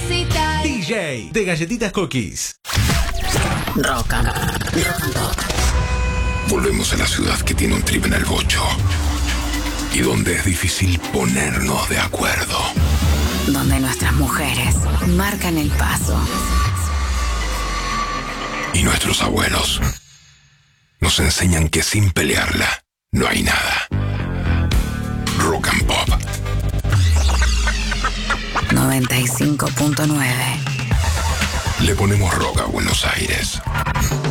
recital. DJ de Galletitas Cookies. Rock and Pop. Volvemos a la ciudad que tiene un trip en el bocho y donde es difícil ponernos de acuerdo. Donde nuestras mujeres marcan el paso. Y nuestros abuelos nos enseñan que sin pelearla no hay nada. Rock and Pop 95.9. Le ponemos rock a Buenos Aires.